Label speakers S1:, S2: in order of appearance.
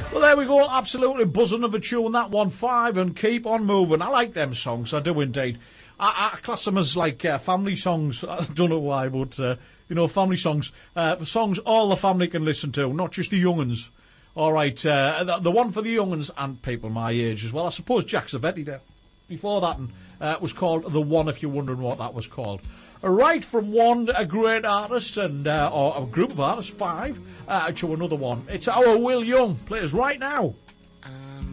S1: Well, there we go. Absolutely buzzing of a tune, that one. 5 and Keep on Moving. I like them songs. I do indeed. I class them as like family songs. I don't know why, but, family songs. Songs all the family can listen to, not just the young uns. All right. The one for the young uns and people my age as well. I suppose Jack Zavetti there. Before that was called The One, if you're wondering what that was called. Right from one a great artist and or a group of artists, 5, to another one. It's our Will Young. Plays right now.